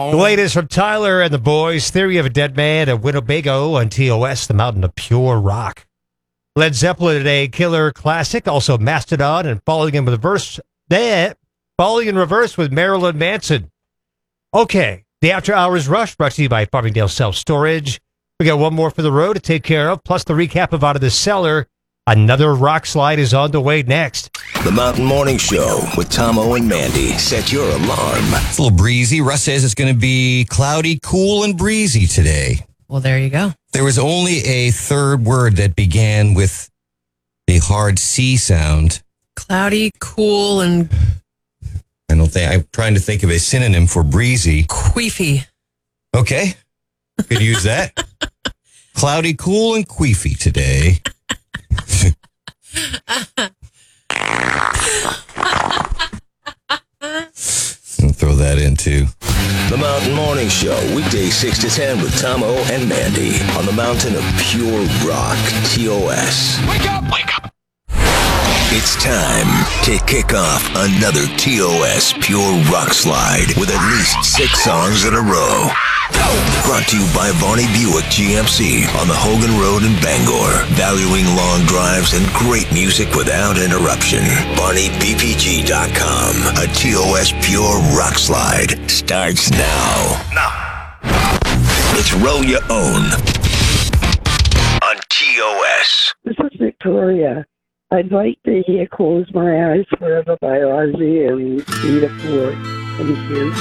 The latest from Tyler and the Boys, Theory of a Dead Man at Winnebago on TOS, the mountain of pure rock. Led Zeppelin today, Killer Classic, also Mastodon, and Falling in Reverse with Marilyn Manson. Okay, the After Hours Rush brought to you by Farmingdale Self Storage. We got one more for the road to take care of, plus the recap of Out of the Cellar. Another rock slide is on the way next. The Mountain Morning Show with Tomo and Mandy. Set your alarm. It's a little breezy. Russ says it's going to be cloudy, cool, and breezy today. Well, there you go. There was only a third word that began with the hard C sound. Cloudy, cool, and I'm trying to think of a synonym for breezy. queefy. Okay. Could use that. Cloudy, cool, and queefy today. I'll throw that in too. The Mountain Morning Show, weekdays 6 to 10 with Tomo and Mandy on the mountain of pure rock, TOS. Wake up! Wake up! It's time to kick off another TOS Pure Rock Slide with at least 6 songs in a row. Brought to you by Vonnie Buick GMC on the Hogan Road in Bangor. Valuing long drives and great music without interruption. BonnieBPG.com. A TOS Pure Rock Slide starts now. It's Roll Your Own on TOS. This is Victoria. I'd like to hear Close My Eyes Forever by Ozzy and Rita Ford. Thank you.